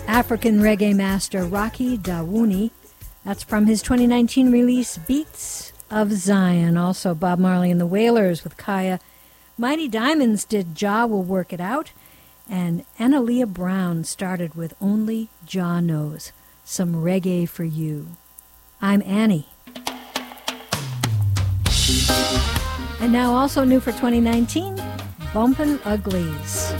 African reggae master Rocky Dawuni. That's from his 2019 release, Beats of Zion. Also, Bob Marley and the Wailers with Kaya. Mighty Diamonds did Jah Will Work It Out. And Analia Brown started with Only Jah Knows. Some reggae for you. I'm Annie. And now also new for 2019, Bumpin' Uglies.